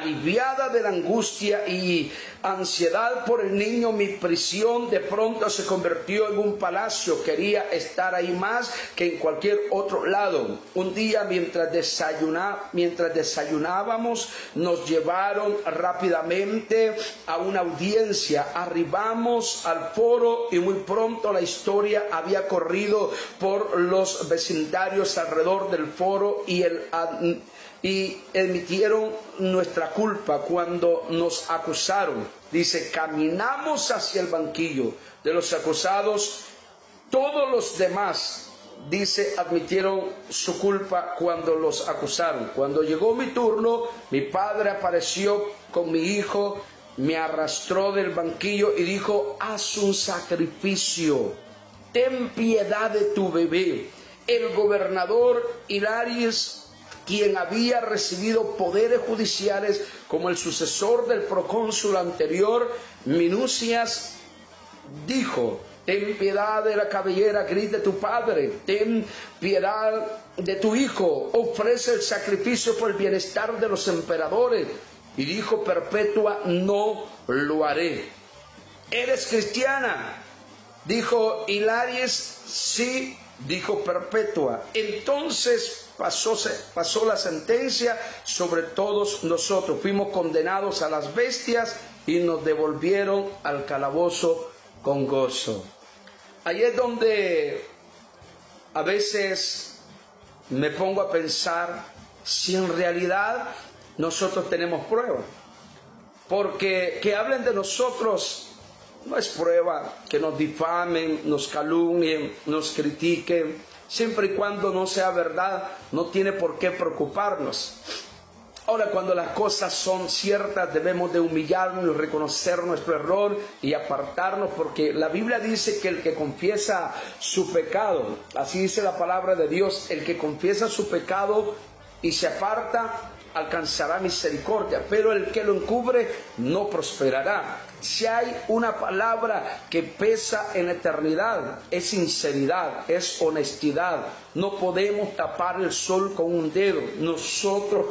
aliviada de la angustia y ansiedad por el niño, mi prisión de pronto se convirtió en un palacio. Quería estar ahí más que en cualquier otro lado. Un día mientras desayunábamos, nos llevaron rápidamente a una audiencia. Arribamos al foro y muy pronto la historia había corrido por los vecindarios alrededor del foro y admitieron nuestra culpa cuando nos acusaron. Dice, caminamos hacia el banquillo de los acusados. Todos los demás, dice, admitieron su culpa cuando los acusaron. Cuando llegó mi turno, mi padre apareció con mi hijo, me arrastró del banquillo y dijo, haz un sacrificio, ten piedad de tu bebé. El gobernador Hilaries, quien había recibido poderes judiciales como el sucesor del procónsul anterior, Minucias, dijo, ten piedad de la cabellera gris de tu padre, ten piedad de tu hijo, ofrece el sacrificio por el bienestar de los emperadores. Y dijo Perpetua, no lo haré. ¿Eres cristiana? Dijo Hilaries, sí. Dijo Perpetua. Entonces pasó la sentencia sobre todos nosotros. Fuimos condenados a las bestias y nos devolvieron al calabozo con gozo. Ahí es donde a veces me pongo a pensar si en realidad nosotros tenemos pruebas. Porque que hablen de nosotros no es prueba, que nos difamen, nos calumnien, nos critiquen, siempre y cuando no sea verdad, no tiene por qué preocuparnos. Ahora, cuando las cosas son ciertas, debemos de humillarnos y reconocer nuestro error y apartarnos, porque la Biblia dice que el que confiesa su pecado, así dice la palabra de Dios, el que confiesa su pecado y se aparta, alcanzará misericordia, pero el que lo encubre no prosperará. Si hay una palabra que pesa en la eternidad, es sinceridad, es honestidad. No podemos tapar el sol con un dedo. Nosotros